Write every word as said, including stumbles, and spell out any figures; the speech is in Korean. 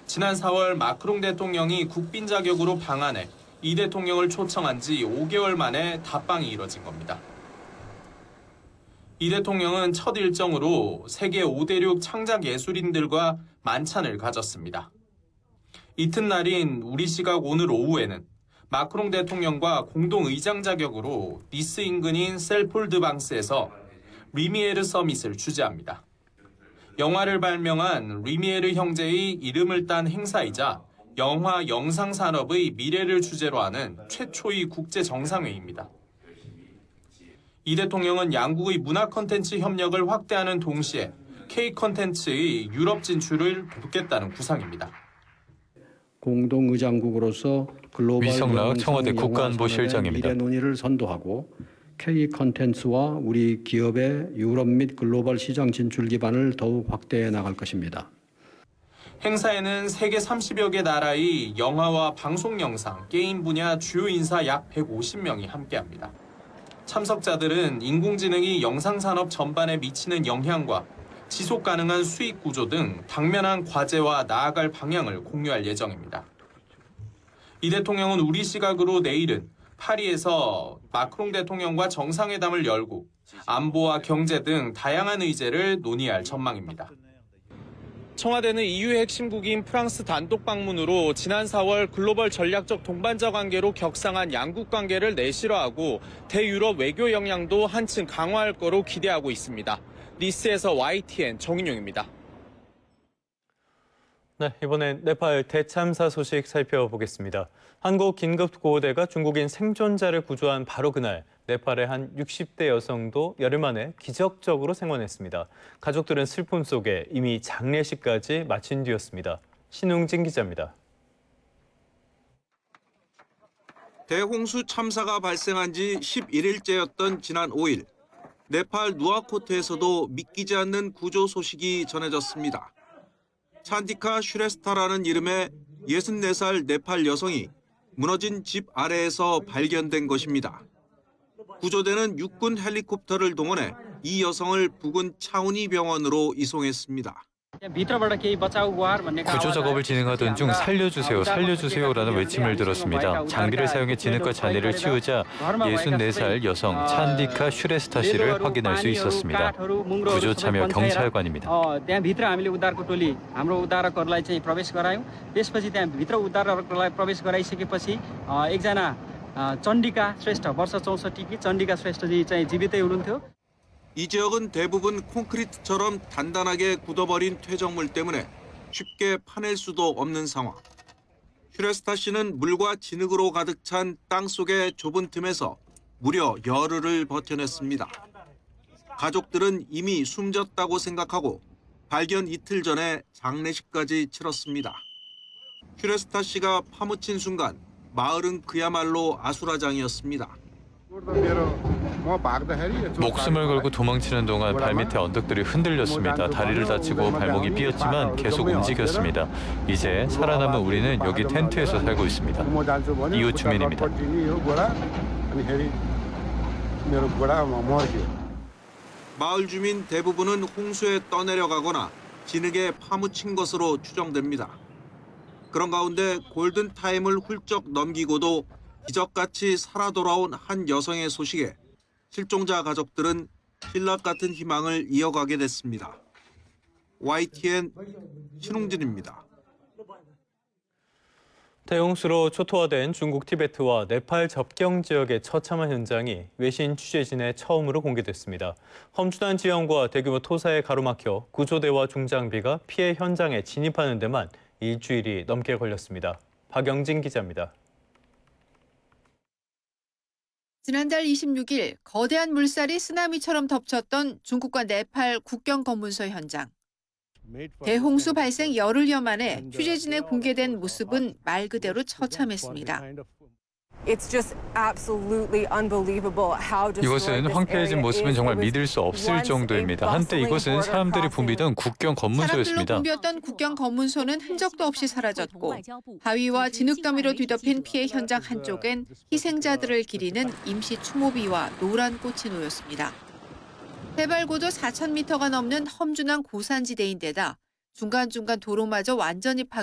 지난 사월 마크롱 대통령이 국빈 자격으로 방한해 이 대통령을 초청한 지 오 개월 만에 답방이 이뤄진 겁니다. 이 대통령은 첫 일정으로 세계 오 대륙 창작 예술인들과 만찬을 가졌습니다. 이튿날인 우리 시각 오늘 오후에는 마크롱 대통령과 공동의장 자격으로 니스 인근인 셀폴드방스에서 리미에르 서밋을 주재합니다. 영화를 발명한 리미에르 형제의 이름을 딴 행사이자 영화 영상산업의 미래를 주제로 하는 최초의 국제 정상회의입니다. 이 대통령은 양국의 문화 콘텐츠 협력을 확대하는 동시에 K 콘텐츠의 유럽 진출을 돕겠다는 구상입니다. 공동의장국으로서 글로벌 위성락 청와대 국가안보실장입니다. 미래 논의를 선도하고 K 콘텐츠와 우리 기업의 유럽 및 글로벌 시장 진출 기반을 더욱 확대해 나갈 것입니다. 행사에는 세계 삼십여 개 나라의 영화와 방송 영상, 게임 분야 주요 인사 약 백오십 명이 함께합니다. 참석자들은 인공지능이 영상산업 전반에 미치는 영향과 지속 가능한 수익 구조 등 당면한 과제와 나아갈 방향을 공유할 예정입니다. 이 대통령은 우리 시각으로 내일은 파리에서 마크롱 대통령과 정상회담을 열고 안보와 경제 등 다양한 의제를 논의할 전망입니다. 청와대는 이유 핵심국인 프랑스 단독 방문으로 지난 사월 글로벌 전략적 동반자 관계로 격상한 양국 관계를 내실화하고 대유럽 외교 역량도 한층 강화할 거로 기대하고 있습니다. 니스에서 와이티엔 정인용입니다. 네, 이번엔 네팔 대참사 소식 살펴보겠습니다. 한국 긴급구호대가 중국인 생존자를 구조한 바로 그날 네팔의 한 육십 대 여성도 열흘 만에 기적적으로 생還했습니다. 가족들은 슬픔 속에 이미 장례식까지 마친 뒤였습니다. 신웅진 기자입니다. 대홍수 참사가 발생한 지 십일 일째였던 지난 오 일, 네팔 누아코트에서도 믿기지 않는 구조 소식이 전해졌습니다. 찬디카 슈레스타라는 이름의 예순네 살 네팔 여성이 무너진 집 아래에서 발견된 것입니다. 구조대는 육군 헬리콥터를 동원해 이 여성을 부근 차우니 병원으로 이송했습니다. 구조 작업을 진행하던 중 살려주세요, 살려주세요라는 외침을 들었습니다. 장비를 사용해 진흙과 잔해를 치우자 예순네 살 여성 찬디카 슈레스타 씨를 확인할 수 있었습니다. 구조 참여 경찰관입니다. चण्डिका श्रेष्ठ वर्ष चौसठी चण्डिका श्रेष्ठजी चाहिँ जीवितै हुनुहुन्थ्यो. 이 지역은 대부분 콘크리트처럼 단단하게 굳어버린 퇴적물 때문에 쉽게 파낼 수도 없는 상황. 슈레스타 씨는 물과 진흙으로 가득 찬 땅 속의 좁은 틈에서 무려 열흘을 버텨냈습니다. 가족들은 이미 숨졌다고 생각하고 발견 이틀 전에 장례식까지 치렀습니다. 슈레스타 씨가 파묻힌 순간 마을은 그야말로 아수라장이었습니다. 목숨을 걸고 도망치는 동안 발밑의 언덕들이 흔들렸습니다. 다리를 다치고 발목이 삐었지만 계속 움직였습니다. 이제 살아남은 우리는 여기 텐트에서 살고 있습니다. 이웃 주민입니다. 마을 주민 대부분은 홍수에 떠내려가거나 진흙에 파묻힌 것으로 추정됩니다. 그런 가운데 골든타임을 훌쩍 넘기고도 기적같이 살아 돌아온 한 여성의 소식에 실종자 가족들은 신락 같은 희망을 이어가게 됐습니다. 와이티엔 신웅진입니다. 대홍수로 초토화된 중국 티베트와 네팔 접경 지역의 처참한 현장이 외신 취재진에 처음으로 공개됐습니다. 험준한 지형과 대규모 토사에 가로막혀 구조대와 중장비가 피해 현장에 진입하는 데만 일주일이 넘게 걸렸습니다. 박영진 기자입니다. 지난달 이십육 일 거대한 물살이 쓰나미처럼 덮쳤던 중국과 네팔 국경 검문소 현장. 대홍수 발생 열흘여 만에 취재진에 공개된 모습은 말 그대로 처참했습니다. 이곳은 황폐해진 모습은 정말 믿을 수 없을 정도입니다. 한때 이곳은 사람들이 붐비던 국경 검문소였습니다. 사람들로 붐볐던 국경 검문소는 흔적도 없이 사라졌고 바위와 진흙 더미로 뒤덮인 피해 현장 한쪽엔 희생자들을 기리는 임시 추모비와 노란 꽃이 놓였습니다. 해발 고도 사천 미터가 넘는 험준한 고산지대인데다 중간중간 도로마저 완전히 파괴